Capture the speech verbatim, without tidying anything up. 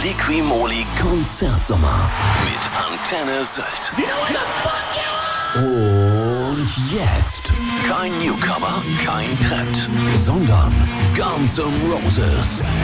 Liquimoli Konzertsommer mit Antenne Sylt. Und jetzt kein Newcomer, kein Trend, sondern Guns N' Roses